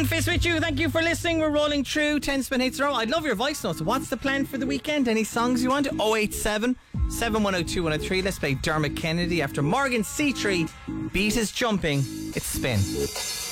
Owen Fist with you. Thank you for listening. We're rolling through 10 spin hits in a row. I'd love your voice notes. What's the plan for the weekend? Any songs you want? 087 710 2103. Let's play Dermot Kennedy after Morgan C3. Beat is jumping. It's Spin.